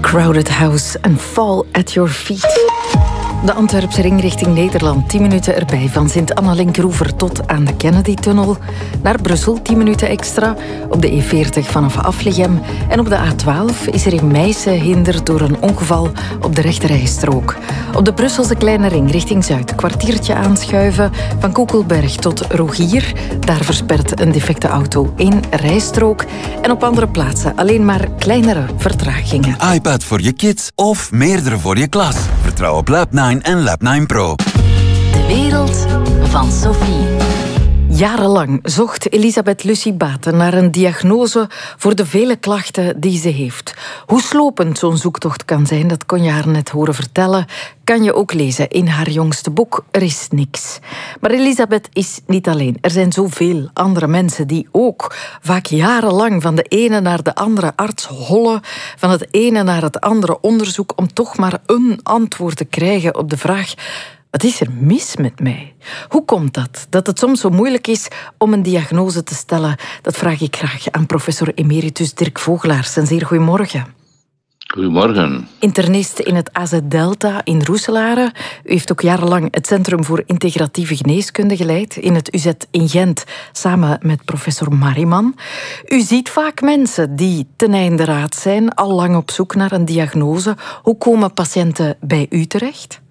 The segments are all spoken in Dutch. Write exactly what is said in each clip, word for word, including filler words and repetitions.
Crowded House en Fall at Your Feet. De Antwerpse ring richting Nederland. tien minuten erbij. Van Sint-Annalink-Roever tot aan de Kennedy-tunnel. Naar Brussel, tien minuten extra. Op de E veertig vanaf Afligem. En op de A twaalf is er in Meissen hinder door een ongeval op de rechterrijstrook. Op de Brusselse kleine ring richting Zuid. Kwartiertje aanschuiven. Van Koekelberg tot Rogier. Daar verspert een defecte auto één rijstrook. En op andere plaatsen alleen maar kleinere vertragingen. Een iPad voor je kids of meerdere voor je klas. Vertrouw op Lab nine en Lab nine Pro. De wereld van Sophie. Jarenlang zocht Elisabeth Lucie Baten naar een diagnose voor de vele klachten die ze heeft. Hoe slopend zo'n zoektocht kan zijn, dat kon je haar net horen vertellen, kan je ook lezen in haar jongste boek Er is niks. Maar Elisabeth is niet alleen. Er zijn zoveel andere mensen die ook vaak jarenlang van de ene naar de andere arts hollen, van het ene naar het andere onderzoek om toch maar een antwoord te krijgen op de vraag: wat is er mis met mij? Hoe komt dat? Dat het soms zo moeilijk is om een diagnose te stellen? Dat vraag ik graag aan professor emeritus Dirk Vogelaars. Een zeer goedemorgen. Goedemorgen. Internist in het A Z Delta in Roeselare. U heeft ook jarenlang het Centrum voor Integratieve Geneeskunde geleid in het U Z in Gent, samen met professor Mariman. U ziet vaak mensen die ten einde raad zijn, al lang op zoek naar een diagnose. Hoe komen patiënten bij u terecht?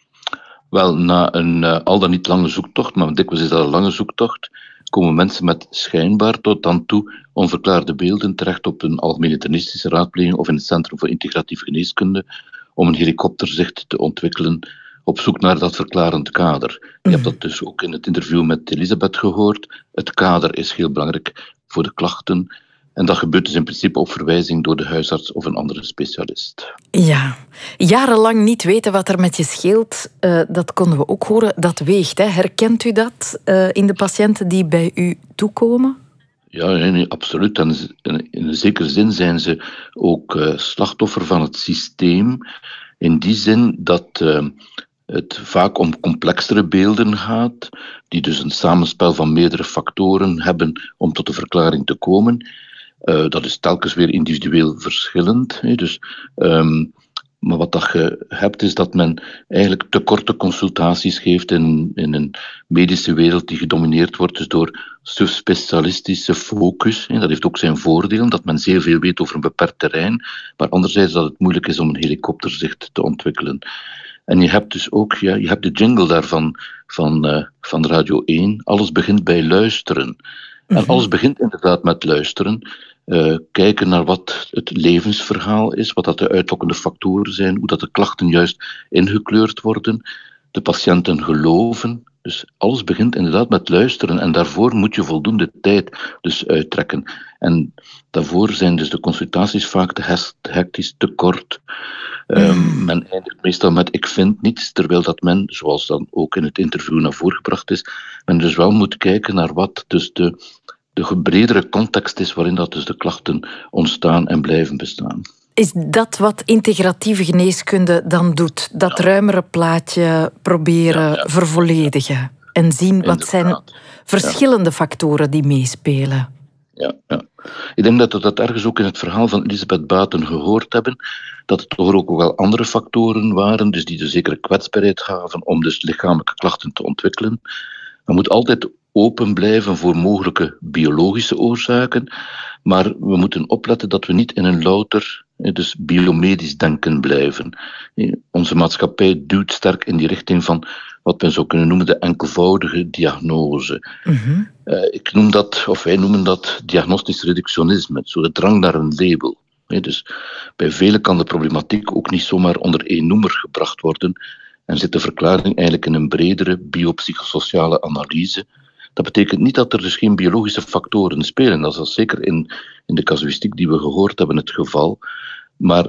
Wel, na een uh, al dan niet lange zoektocht, maar dikwijls is dat een lange zoektocht, komen mensen met schijnbaar tot dan toe onverklaarde beelden terecht op een algemene internistische raadpleging of in het Centrum voor Integratieve Geneeskunde om een helikopterzicht te ontwikkelen op zoek naar dat verklarend kader. Je hebt dat dus ook in het interview met Elisabeth gehoord. Het kader is heel belangrijk voor de klachten. En dat gebeurt dus in principe op verwijzing door de huisarts of een andere specialist. Ja, jarenlang niet weten wat er met je scheelt, uh, dat konden we ook horen. Dat weegt, hè. Herkent u dat uh, in de patiënten die bij u toekomen? Ja, nee, nee, absoluut. En in een zekere zin zijn ze ook uh, slachtoffer van het systeem. In die zin dat uh, het vaak om complexere beelden gaat, die dus een samenspel van meerdere factoren hebben om tot de verklaring te komen. Uh, dat is telkens weer individueel verschillend. Hè. Dus, um, maar wat dat je hebt, is dat men eigenlijk te korte consultaties geeft in, in een medische wereld die gedomineerd wordt dus door subspecialistische focus. Hè. Dat heeft ook zijn voordelen, dat men zeer veel weet over een beperkt terrein, maar anderzijds dat het moeilijk is om een helikopterzicht te ontwikkelen. En je hebt dus ook, ja, je hebt de jingle daarvan van, uh, van Radio één. Alles begint bij luisteren. En alles begint inderdaad met luisteren. Uh, kijken naar wat het levensverhaal is, wat dat de uitlokkende factoren zijn, hoe dat de klachten juist ingekleurd worden, de patiënten geloven. Dus alles begint inderdaad met luisteren en daarvoor moet je voldoende tijd dus uittrekken. En daarvoor zijn dus de consultaties vaak te hectisch, te kort. Um, mm. Men eindigt meestal met ik vind niets, terwijl dat men, zoals dan ook in het interview naar voren gebracht is, men dus wel moet kijken naar wat dus de de bredere context is waarin dat dus de klachten ontstaan en blijven bestaan. Is dat wat integratieve geneeskunde dan doet? Dat ja. ruimere plaatje proberen ja, ja. vervolledigen en zien wat Inderdaad. zijn verschillende ja. factoren die meespelen? Ja, ja. Ik denk dat we dat ergens ook in het verhaal van Elisabeth Baten gehoord hebben, dat het toch ook wel andere factoren waren, dus die de zekere kwetsbaarheid gaven om dus lichamelijke klachten te ontwikkelen. Men moet altijd open blijven voor mogelijke biologische oorzaken, maar we moeten opletten dat we niet in een louter, dus biomedisch denken blijven. Onze maatschappij duwt sterk in die richting van wat men zou kunnen noemen de enkelvoudige diagnose. Mm-hmm. Uh, ik noem dat, of wij noemen dat diagnostisch reductionisme, zo de drang naar een label. Dus bij velen kan de problematiek ook niet zomaar onder één noemer gebracht worden en zit de verklaring eigenlijk in een bredere biopsychosociale analyse. Dat betekent niet dat er dus geen biologische factoren spelen. Dat is zeker in, in de casuïstiek die we gehoord hebben het geval. Maar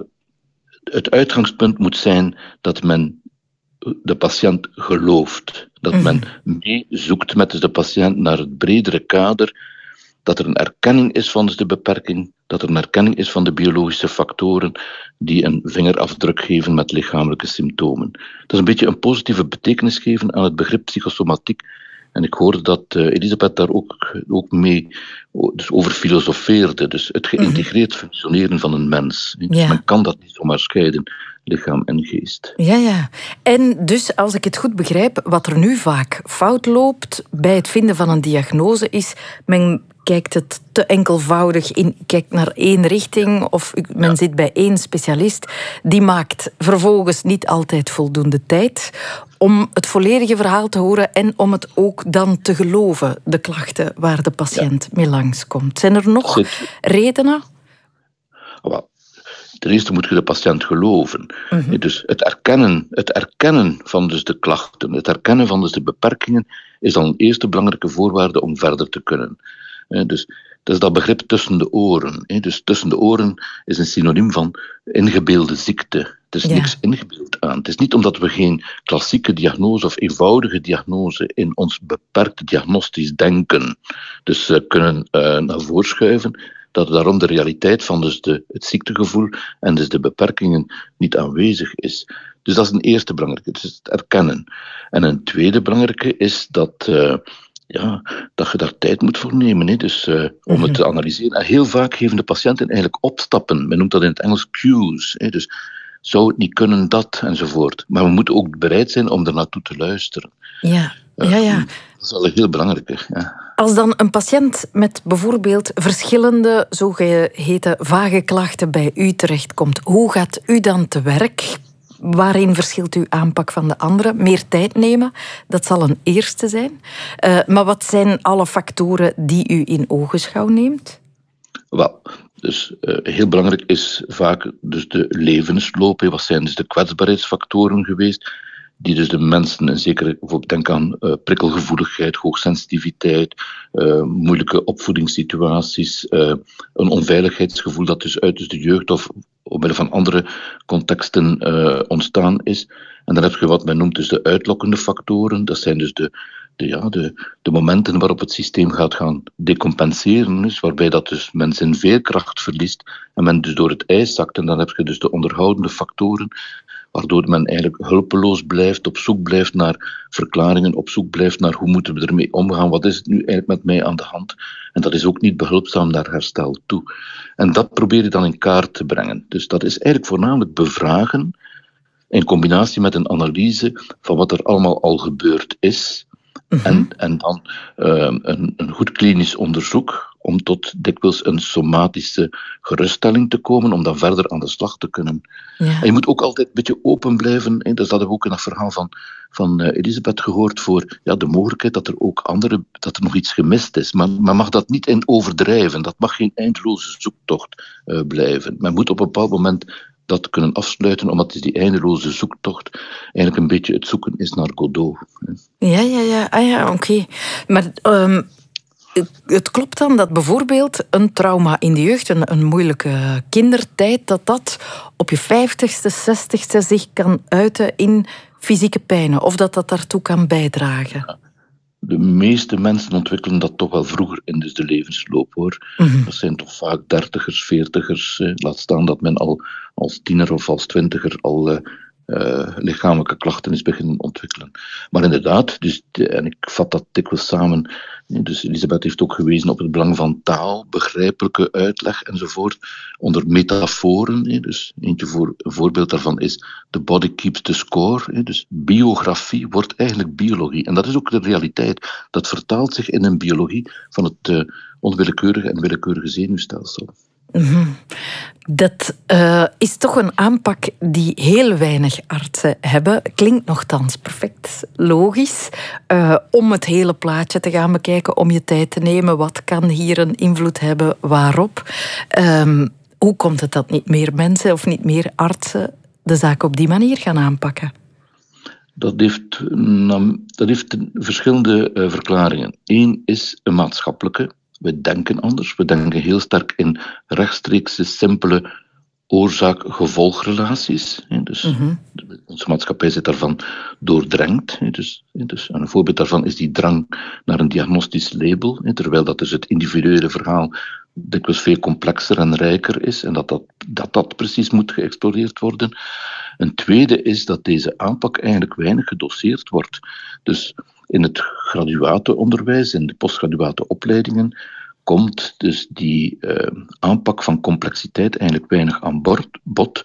het uitgangspunt moet zijn dat men de patiënt gelooft. Dat men meezoekt met de patiënt naar het bredere kader. Dat er een erkenning is van de beperking. Dat er een erkenning is van de biologische factoren die een vingerafdruk geven met lichamelijke symptomen. Dat is een beetje een positieve betekenis geven aan het begrip psychosomatiek. En ik hoorde dat uh, Elisabeth daar ook, ook mee dus over filosofeerde. Dus het geïntegreerd mm-hmm. functioneren van een mens. Dus ja. Men kan dat niet zomaar scheiden, lichaam en geest. Ja, ja. En dus, als ik het goed begrijp, wat er nu vaak fout loopt bij het vinden van een diagnose is, men kijkt het te enkelvoudig in, kijkt naar één richting of men ja. zit bij één specialist. Die maakt vervolgens niet altijd voldoende tijd om het volledige verhaal te horen en om het ook dan te geloven, de klachten waar de patiënt ja. mee langskomt. Zijn er nog Zit. redenen? Well, ten eerste moet je de patiënt geloven. Mm-hmm. Dus het erkennen, het erkennen van dus de klachten, het erkennen van dus de beperkingen is dan een eerste belangrijke voorwaarde om verder te kunnen. Dus dat is dat begrip tussen de oren. Dus tussen de oren is een synoniem van ingebeelde ziekte. Het is ja. niks ingebeeld aan. Het is niet omdat we geen klassieke diagnose of eenvoudige diagnose in ons beperkte diagnostisch denken dus uh, kunnen uh, naar voren schuiven, dat daarom de realiteit van dus de, het ziektegevoel en dus de beperkingen niet aanwezig is. Dus dat is een eerste belangrijke, dus het erkennen. En een tweede belangrijke is dat... Uh, Ja, dat je daar tijd moet voor nemen, hè. Dus, uh, om het te analyseren. En heel vaak geven de patiënten eigenlijk opstappen. Men noemt dat in het Engels cues. Hè. Dus zou het niet kunnen dat, enzovoort. Maar we moeten ook bereid zijn om er naartoe te luisteren. Ja, uh, ja, ja. Dat is wel heel belangrijk. Ja. Als dan een patiënt met bijvoorbeeld verschillende zogeheten vage klachten bij u terechtkomt, hoe gaat u dan te werk? Waarin verschilt uw aanpak van de andere? Meer tijd nemen, dat zal een eerste zijn. Uh, maar wat zijn alle factoren die u in ogenschouw neemt? Wel, dus uh, heel belangrijk is vaak dus de levensloop. Wat zijn dus de kwetsbaarheidsfactoren geweest die dus de mensen, en zeker bijvoorbeeld denk aan uh, prikkelgevoeligheid, hoogsensitiviteit, uh, moeilijke opvoedingssituaties, uh, een onveiligheidsgevoel dat dus uit dus de jeugd of omwille van andere contexten uh, ontstaan is. En dan heb je wat men noemt dus de uitlokkende factoren. Dat zijn dus de, de, ja, de, de momenten waarop het systeem gaat gaan decompenseren, dus waarbij dat dus men zijn veerkracht verliest en men dus door het ijs zakt. En dan heb je dus de onderhoudende factoren, waardoor men eigenlijk hulpeloos blijft, op zoek blijft naar verklaringen, op zoek blijft naar hoe moeten we ermee omgaan, wat is het nu eigenlijk met mij aan de hand. En dat is ook niet behulpzaam naar herstel toe. En dat probeer je dan in kaart te brengen. Dus dat is eigenlijk voornamelijk bevragen, in combinatie met een analyse van wat er allemaal al gebeurd is. Mm-hmm. En, en dan uh, een, een goed klinisch onderzoek om tot dikwijls een somatische geruststelling te komen, om dan verder aan de slag te kunnen. Ja. En je moet ook altijd een beetje open blijven. Hè. Dus dat hebben we ook in dat verhaal van, van uh, Elisabeth gehoord, voor ja, de mogelijkheid dat er ook andere, dat er nog iets gemist is. Maar men mag dat niet in overdrijven. Dat mag geen eindeloze zoektocht uh, blijven. Men moet op een bepaald moment dat kunnen afsluiten, omdat die eindeloze zoektocht eigenlijk een beetje het zoeken is naar Godot. Ja, ja, ja. Ah, ja, oké. Okay. Maar um, het klopt dan dat bijvoorbeeld een trauma in de jeugd, een, een moeilijke kindertijd, dat dat op je vijftigste, zestigste zich kan uiten in fysieke pijnen, of dat dat daartoe kan bijdragen? Ja. De meeste mensen ontwikkelen dat toch wel vroeger in dus de levensloop, hoor. Mm-hmm. Dat zijn toch vaak dertigers, veertigers. Eh, laat staan dat men al als tiener of als twintiger al uh, uh, lichamelijke klachten is beginnen ontwikkelen. Maar inderdaad, dus de, en ik vat dat dikwijls samen. Dus Elisabeth heeft ook gewezen op het belang van taal, begrijpelijke uitleg enzovoort, onder metaforen. Dus eentje voor, een voorbeeld daarvan is The Body Keeps the Score. Dus biografie wordt eigenlijk biologie. En dat is ook de realiteit. Dat vertaalt zich in een biologie van het uh, onwillekeurige en willekeurige zenuwstelsel. Mm-hmm. Dat uh, is toch een aanpak die heel weinig artsen hebben. Klinkt nogthans perfect logisch. Uh, om het hele plaatje te gaan bekijken, om je tijd te nemen. Wat kan hier een invloed hebben, waarop? Um, hoe komt het dat niet meer mensen of niet meer artsen de zaak op die manier gaan aanpakken? Dat heeft, dat heeft verschillende uh, verklaringen. Eén is een maatschappelijke. We denken anders. We denken heel sterk in rechtstreekse, simpele oorzaak-gevolgrelaties. Dus mm-hmm. onze maatschappij zit daarvan doordrenkt. Dus, dus een voorbeeld daarvan is die drang naar een diagnostisch label, terwijl dat dus het individuele verhaal dikwijls veel complexer en rijker is en dat dat, dat, dat precies moet geëxploreerd worden. Een tweede is dat deze aanpak eigenlijk weinig gedoseerd wordt. Dus in het graduatenonderwijs, in de postgraduate opleidingen, komt dus die uh, aanpak van complexiteit eigenlijk weinig aan bord, bod.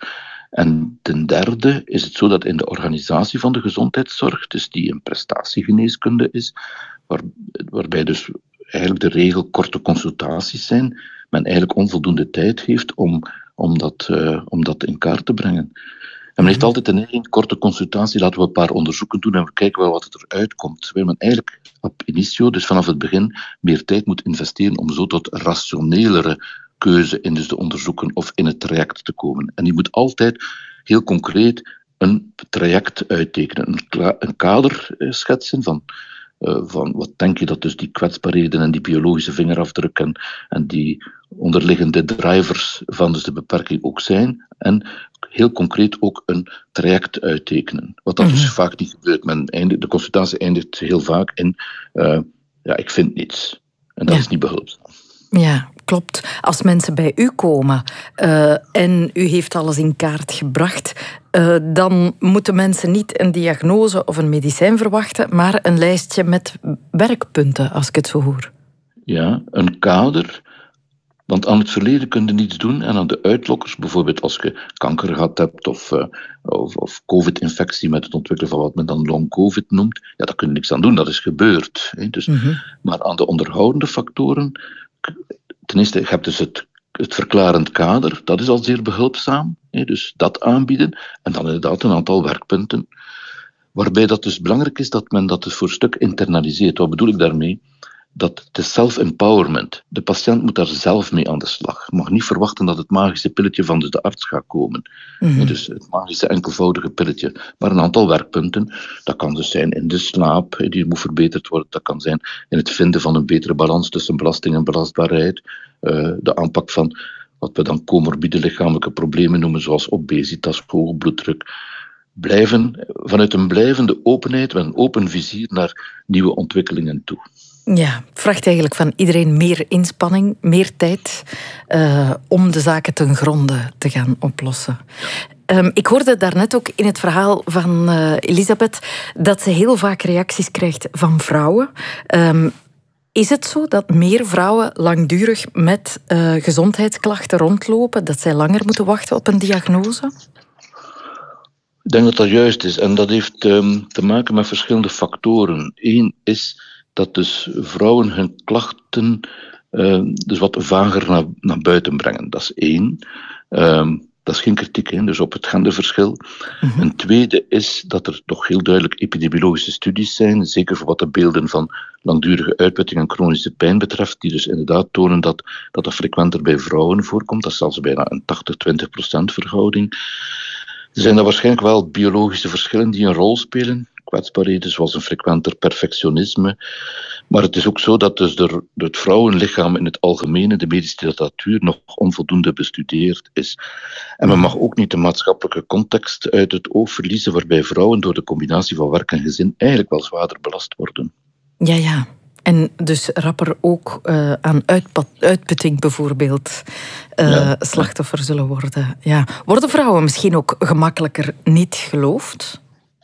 En ten derde is het zo dat in de organisatie van de gezondheidszorg, dus die een prestatiegeneeskunde is, waar, waarbij dus eigenlijk de regel korte consultaties zijn, men eigenlijk onvoldoende tijd heeft om, om, dat, uh, om dat in kaart te brengen. En men heeft altijd een één korte consultatie, laten we een paar onderzoeken doen en we kijken wel wat er uitkomt. Terwijl men eigenlijk op initio, dus vanaf het begin, meer tijd moet investeren om zo tot rationelere keuze in dus de onderzoeken of in het traject te komen. En die moet altijd heel concreet een traject uittekenen, een, kla- een kader uh, schetsen van, uh, van wat denk je dat dus die kwetsbaarheden en die biologische vingerafdruk en, en die onderliggende drivers van dus de beperking ook zijn. En heel concreet ook een traject uittekenen. Wat dat mm-hmm. dus vaak niet gebeurt. Men eindigt, de consultatie eindigt heel vaak in uh, ja, ik vind niets. En dat ja. is niet behulpzaam. Ja, klopt. Als mensen bij u komen uh, en u heeft alles in kaart gebracht, uh, dan moeten mensen niet een diagnose of een medicijn verwachten, maar een lijstje met werkpunten, als ik het zo hoor. Ja, een kader. Want aan het verleden kun je niets doen en aan de uitlokkers, bijvoorbeeld als je kanker gehad hebt of, uh, of, of covid-infectie met het ontwikkelen van wat men dan long-covid noemt, ja, daar kun je niks aan doen, dat is gebeurd. Hè. Dus, mm-hmm. Maar aan de onderhoudende factoren, ten eerste, je hebt dus het, het verklarend kader, dat is al zeer behulpzaam, hè, dus dat aanbieden. En dan inderdaad een aantal werkpunten, waarbij dat dus belangrijk is dat men dat dus voor een stuk internaliseert. Wat bedoel ik daarmee? Dat het is self-empowerment. De patiënt moet daar zelf mee aan de slag. Je mag niet verwachten dat het magische pilletje van de arts gaat komen. Mm-hmm. Dus het magische enkelvoudige pilletje. Maar een aantal werkpunten. Dat kan dus zijn in de slaap, die moet verbeterd worden. Dat kan zijn in het vinden van een betere balans tussen belasting en belastbaarheid. Uh, de aanpak van wat we dan comorbide lichamelijke problemen noemen, zoals obesitas, hoge bloeddruk. Blijven, vanuit een blijvende openheid, met een open vizier naar nieuwe ontwikkelingen toe. Ja, vraagt eigenlijk van iedereen meer inspanning, meer tijd uh, om de zaken ten gronde te gaan oplossen. Um, ik hoorde daarnet ook in het verhaal van uh, Elisabeth dat ze heel vaak reacties krijgt van vrouwen. Um, is het zo dat meer vrouwen langdurig met uh, gezondheidsklachten rondlopen, dat zij langer moeten wachten op een diagnose? Ik denk dat dat juist is en dat heeft um, te maken met verschillende factoren. Eén is dat dus vrouwen hun klachten uh, dus wat vager naar, naar buiten brengen. Dat is één. Um, dat is geen kritiek, hè, dus op het genderverschil. Mm-hmm. Een tweede is dat er toch heel duidelijk epidemiologische studies zijn, zeker voor wat de beelden van langdurige uitputting en chronische pijn betreft, die dus inderdaad tonen dat dat, dat frequenter bij vrouwen voorkomt. Dat is zelfs bijna een tachtig tot twintig procent verhouding. Er zijn er waarschijnlijk wel biologische verschillen die een rol spelen. Kwetsbaarheden zoals een frequenter perfectionisme. Maar het is ook zo dat dus de, het vrouwenlichaam in het algemeen, de medische literatuur, nog onvoldoende bestudeerd is. En men mag ook niet de maatschappelijke context uit het oog verliezen, waarbij vrouwen door de combinatie van werk en gezin eigenlijk wel zwaarder belast worden. Ja, ja. En dus rapper ook uh, aan uitpat, uitputting bijvoorbeeld uh, ja. slachtoffer zullen worden. Ja. Worden vrouwen misschien ook gemakkelijker niet geloofd?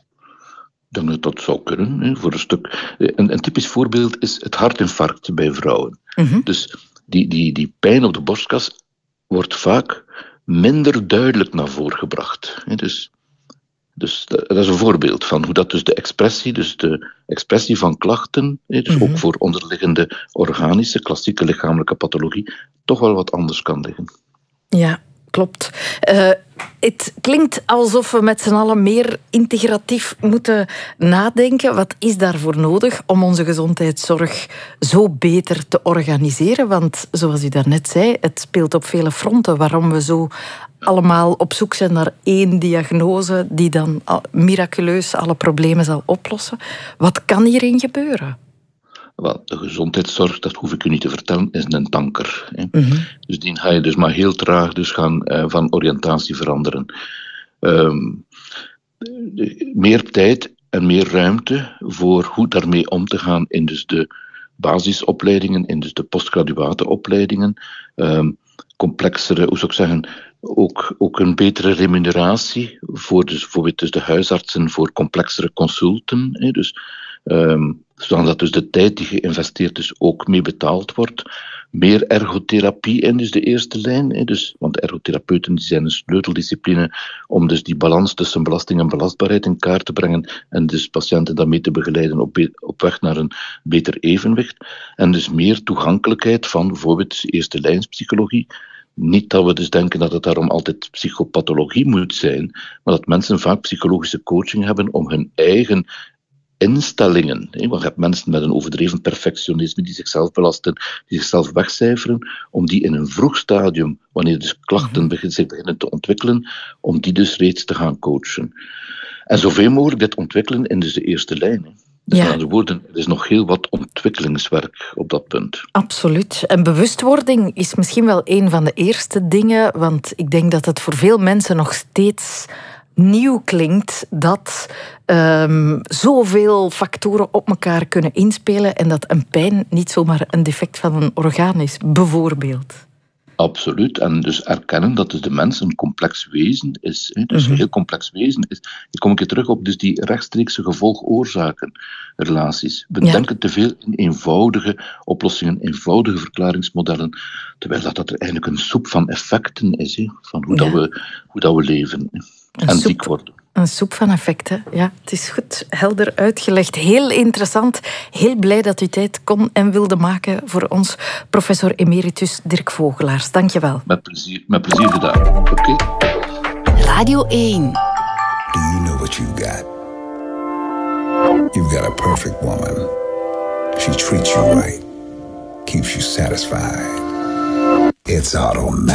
Ik denk dat dat zou kunnen. Hè, voor een, stuk. Een, een typisch voorbeeld is het hartinfarct bij vrouwen. Mm-hmm. Dus die, die, die pijn op de borstkas wordt vaak minder duidelijk naar voren gebracht. Hè, dus, dus dat is een voorbeeld van hoe dat dus de expressie, dus de expressie van klachten, hè, dus mm-hmm. ook voor onderliggende organische, klassieke lichamelijke pathologie, toch wel wat anders kan liggen. Ja. Klopt. Uh, het klinkt alsof we met z'n allen meer integratief moeten nadenken. Wat is daarvoor nodig om onze gezondheidszorg zo beter te organiseren? Want zoals u daarnet zei, het speelt op vele fronten. Waarom we zo allemaal op zoek zijn naar één diagnose die dan miraculeus alle problemen zal oplossen. Wat kan hierin gebeuren? Wel, de gezondheidszorg, dat hoef ik u niet te vertellen, is een tanker. Hè. Mm-hmm. Dus die ga je dus maar heel traag dus gaan uh, van oriëntatie veranderen. Um, meer tijd en meer ruimte voor hoe daarmee om te gaan in dus de basisopleidingen, in dus de postgraduate opleidingen. Um, complexere, hoe zou ik zeggen, ook, ook een betere remuneratie voor dus, bijvoorbeeld dus de huisartsen voor complexere consulten. Hè. Dus Um, zodat dus de tijd die geïnvesteerd is ook mee betaald wordt. Meer ergotherapie in dus de eerste lijn. Hè, dus, want ergotherapeuten die zijn een sleuteldiscipline om dus die balans tussen belasting en belastbaarheid in kaart te brengen en dus patiënten daarmee te begeleiden op, be- op weg naar een beter evenwicht. En dus meer toegankelijkheid van bijvoorbeeld eerste lijnspsychologie. Niet dat we dus denken dat het daarom altijd psychopathologie moet zijn, maar dat mensen vaak psychologische coaching hebben om hun eigen instellingen. Want je hebt mensen met een overdreven perfectionisme die zichzelf belasten, die zichzelf wegcijferen, om die in een vroeg stadium, wanneer dus klachten begin, zich beginnen te ontwikkelen, om die dus reeds te gaan coachen. En zoveel mogelijk dit ontwikkelen in dus de eerste lijn. Dus ja. Met andere woorden, er is nog heel wat ontwikkelingswerk op dat punt. Absoluut. En bewustwording is misschien wel een van de eerste dingen, want ik denk dat het voor veel mensen nog steeds nieuw klinkt dat um, zoveel factoren op elkaar kunnen inspelen en dat een pijn niet zomaar een defect van een orgaan is, bijvoorbeeld. Absoluut. En dus erkennen dat dus de mens een complex wezen is. Hè. Dus mm-hmm. een heel complex wezen is. Hier kom ik weer terug op dus die rechtstreekse gevolg-oorzaken-relaties. We ja. denken te veel in eenvoudige oplossingen, eenvoudige verklaringsmodellen, terwijl dat, dat er eigenlijk een soep van effecten is, hè, van hoe, ja. dat we, hoe dat we leven. Hè. En soep, ziek worden. Een soep van effecten. Ja, het is goed helder uitgelegd. Heel interessant. Heel blij dat u tijd kon en wilde maken voor ons. Professor emeritus Dirk Vogelaars. Dank je wel. Met plezier, met plezier gedaan. Oké. Okay. Radio één. Do you know what you've got? You've got a perfect woman. She treats you right. Keeps you satisfied. It's automatic.